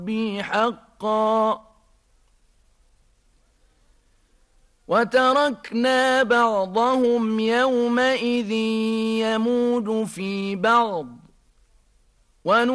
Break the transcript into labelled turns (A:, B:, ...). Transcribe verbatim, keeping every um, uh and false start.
A: ربي حقا وتركنا بعضهم يومئذ يموج في بعض